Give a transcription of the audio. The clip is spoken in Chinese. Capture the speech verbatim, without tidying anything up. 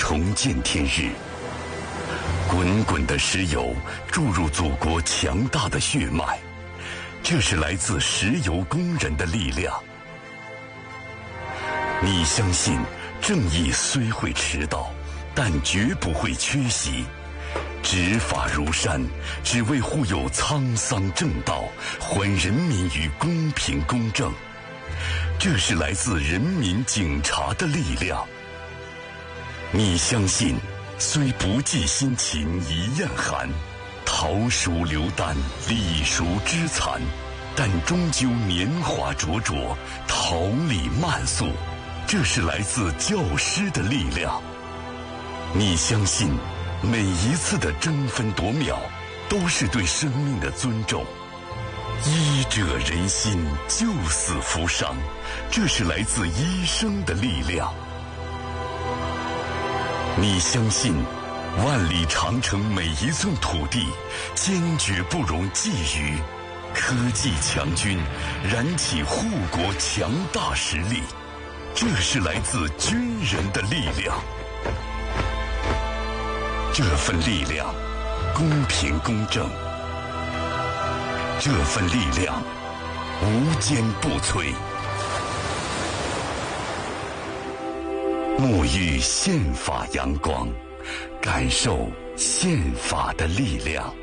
重见天日。滚滚的石油注入祖国强大的血脉，这是来自石油工人的力量。你相信正义虽会迟到，但绝不会缺席。执法如山，只为护佑沧桑正道，还人民于公平公正。这是来自人民警察的力量。你相信虽不计辛勤一样寒，桃熟流丹，李熟枝残，但终究年华灼灼，桃李漫肃。这是来自教师的力量。你相信每一次的争分夺秒都是对生命的尊重。医者仁心，救死扶伤，这是来自医生的力量。你相信万里长城每一寸土地坚决不容觊觎，科技强军燃起护国强大实力，这是来自军人的力量。这份力量公平公正，这份力量无坚不摧。沐浴宪法阳光，感受宪法的力量。